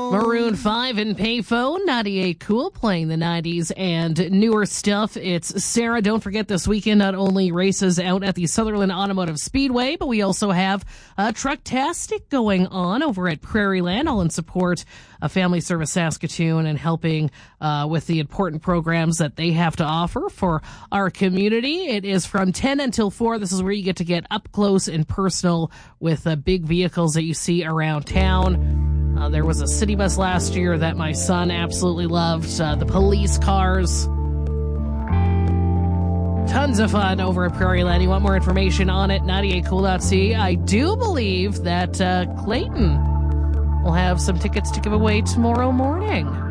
Maroon 5 and Payphone, 98 Cool, playing the 90s and newer stuff. It's Sarah. Don't forget this weekend, not only races out at the Sutherland Automotive Speedway, but we also have Trucktastic going on over at Prairie Land, all in support of Family Service Saskatoon and helping with the important programs that they have to offer for our community. It is from 10 until 4. This is where you get to get up close and personal with big vehicles that you see around town. There was a city bus last year that my son absolutely loved. The police cars. Tons of fun over at Prairie Land. You want more information on it, 98cool.ca. I do believe that Clayton will have some tickets to give away tomorrow morning.